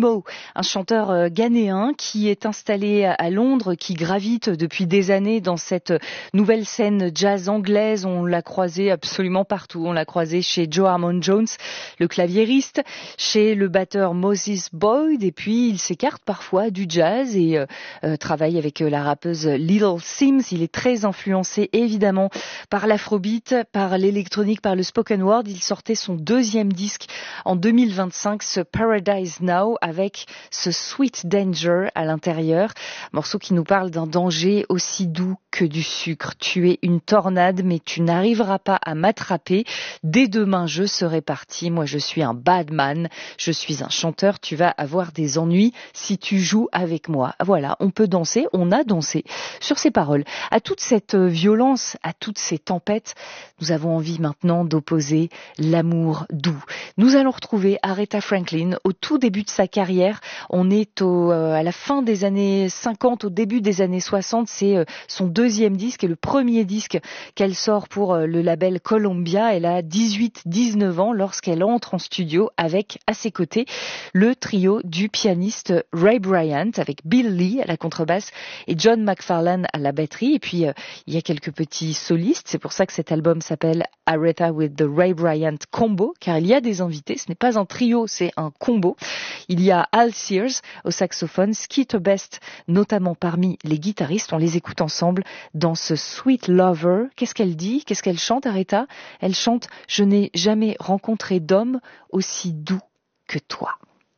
Mo, un chanteur ghanéen qui est installé à Londres, qui gravite depuis des années dans cette nouvelle scène jazz anglaise. On l'a croisé absolument partout. On l'a croisé chez Joe Harmon-Jones, le claviériste, chez le batteur Moses Boyd, et puis il s'écarte parfois du jazz et travaille avec la rappeuse Little Sims. Il est très influencé évidemment par l'afrobeat, par l'électronique, par le spoken word. Il sortait son deuxième disque en 2025, ce Paradise Now, avec ce Sweet Danger à l'intérieur. Morceau qui nous parle d'un danger aussi doux que du sucre. Tu es une tornade, mais tu n'arriveras pas à m'attraper. Dès demain, je serai parti. Moi, je suis un bad man. Je suis un chanteur. Tu vas avoir des ennuis si tu joues avec moi. Voilà, on peut danser. On a dansé sur ces paroles. À toute cette violence, à toutes ces tempêtes, nous avons envie maintenant d'opposer l'amour doux. Nous allons retrouver Aretha Franklin au tout début de sa carrière. On est à la fin des années 50, au début des années 60. C'est son deuxième disque et le premier disque qu'elle sort pour le label Columbia. Elle a 18-19 ans lorsqu'elle entre en studio avec, à ses côtés, le trio du pianiste Ray Bryant, avec Bill Lee à la contrebasse et John McFarlane à la batterie. Et puis, il y a quelques petits solistes. C'est pour ça que cet album s'appelle Aretha with the Ray Bryant Combo, car il y a des invités. Ce n'est pas un trio, c'est un combo. Il y a Al Sears au saxophone, Skeeter Best notamment parmi les guitaristes. On les écoute ensemble dans ce Sweet Lover. Qu'est-ce qu'elle dit? Qu'est-ce qu'elle chante, Aretha? Elle chante « Je n'ai jamais rencontré d'homme aussi doux que toi ».